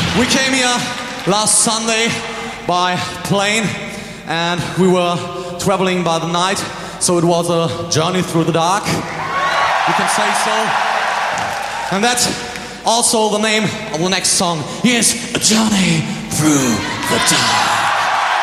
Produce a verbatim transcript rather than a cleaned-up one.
We came here last Sunday by plane and we were traveling by the night, so it was a journey through the dark, you can say so. And that's also the name of the next song. Here's A Journey Through the Dark.